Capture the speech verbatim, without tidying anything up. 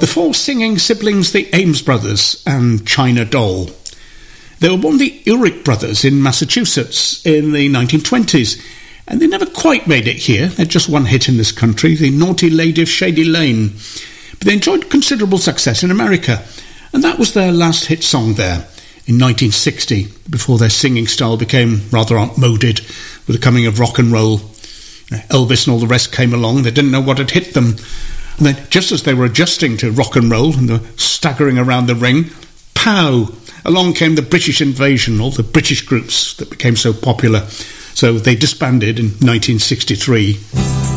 The four singing siblings, the Ames Brothers and China Doll. They were born the Ulrich brothers in Massachusetts in the nineteen twenties, and they never quite made it here. They had just one hit in this country, The Naughty Lady of Shady Lane. But they enjoyed considerable success in America, and that was their last hit song there in nineteen sixty, before their singing style became rather outmoded with the coming of rock and roll. Elvis and all the rest came along. They didn't know what had hit them. And then, just as they were adjusting to rock and roll and the staggering around the ring, pow! Along came the British invasion, all the British groups that became so popular. So they disbanded in nineteen sixty-three.